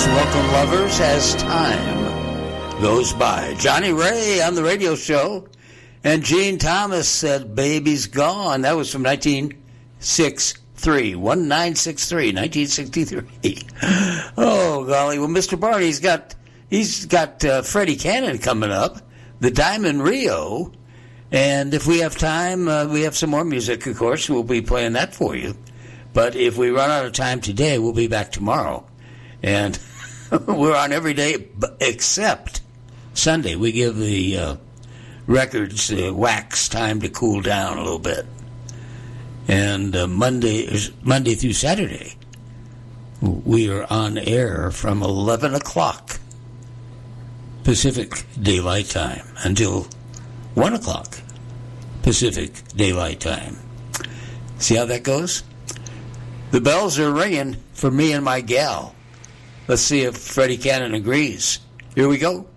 welcome lovers as time goes by. Johnny Ray on the radio show, and Gene Thomas said, "Baby's Gone." That was from 1963, 1963. Oh, golly. Well, Mr. Barney, he's got Freddie Cannon coming up, the Diamond Rio, and if we have time, we have some more music, of course. We'll be playing that for you. But if we run out of time today, we'll be back tomorrow. And we're on every day except Sunday. We give the records wax time to cool down a little bit. And Monday through Saturday, we are on air from 11 o'clock Pacific Daylight Time until 1 o'clock Pacific Daylight Time. See how that goes? The bells are ringing for me and my gal. Let's see if Freddie Cannon agrees. Here we go.